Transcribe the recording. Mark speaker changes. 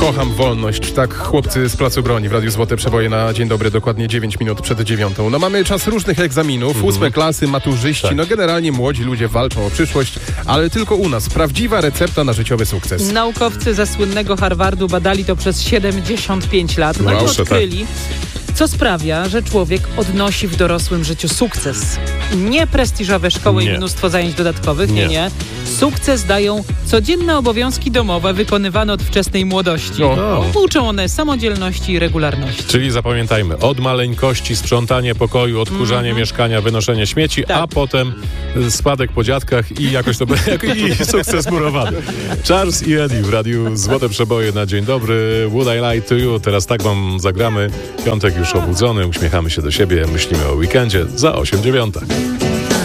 Speaker 1: Kocham wolność. Tak, chłopcy z Placu Broni w Radiu Złote Przeboje na dzień dobry, dokładnie 9 minut przed 9. No mamy czas różnych egzaminów, 8 klasy, maturzyści,
Speaker 2: Tak.
Speaker 1: No generalnie młodzi ludzie walczą o przyszłość, ale tylko u nas. Prawdziwa recepta na życiowy sukces.
Speaker 3: Naukowcy ze słynnego Harvardu badali to przez 75 lat. No
Speaker 1: Wow,
Speaker 3: i odkryli, co sprawia, że człowiek odnosi w dorosłym życiu sukces. Nie prestiżowe szkoły
Speaker 2: Nie.
Speaker 3: i mnóstwo zajęć dodatkowych, nie. Sukces dają codzienne obowiązki domowe wykonywane od wczesnej młodości.
Speaker 2: O.
Speaker 3: Uczą one samodzielności i regularności.
Speaker 2: Czyli zapamiętajmy, od maleńkości sprzątanie pokoju, odkurzanie mieszkania, wynoszenie śmieci,
Speaker 3: Tak.
Speaker 2: a potem spadek po dziadkach i jakoś to i sukces murowany. Charles i Eddie w Radiu Złote Przeboje na dzień dobry. Would I Lie to You? Teraz tak wam zagramy. Piątek już obudzony, uśmiechamy się do siebie, myślimy o weekendzie za 8:09.